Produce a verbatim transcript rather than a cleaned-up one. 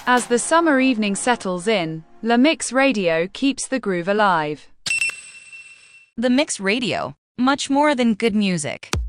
As the summer evening settles in, La Mix Radio keeps the groove alive. The Mix Radio, much more than good music.